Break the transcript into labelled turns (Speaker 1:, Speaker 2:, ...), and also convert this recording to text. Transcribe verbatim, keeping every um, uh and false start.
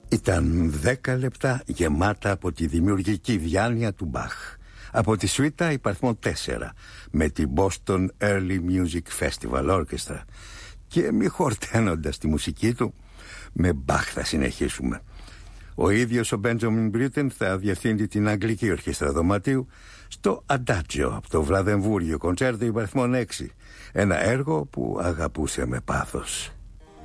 Speaker 1: Ήταν δέκα λεπτά γεμάτα από τη δημιουργική διάνοια του Μπαχ, από τη σουίτα υπαριθμών τέσσερα με την Boston Early Music Festival Orchestra. Και μη χορταίνοντας τη μουσική του, με Μπαχ θα συνεχίσουμε. Ο ίδιος ο Μπέντζαμιν Μπρίτεν θα διευθύνει την Αγγλική Ορχήστρα Δωματίου στο Αντάτζιο από το Βραδεμβούργιο κοντσέρτο υπαριθμών έξι, ένα έργο που αγαπούσε με πάθος.